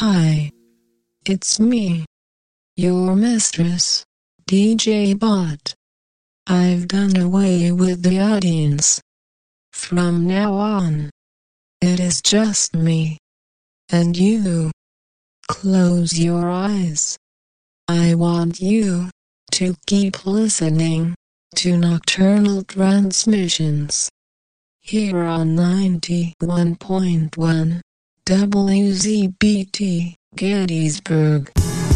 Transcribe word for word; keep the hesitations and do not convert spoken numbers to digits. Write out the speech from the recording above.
Hi. It's me. Your mistress, D J Bot. I've done away with the audience. From now on, it is just me. And you. Close your eyes. I want you to keep listening to Nocturnal Transmissions here on ninety-one point one W Z B T Gettysburg.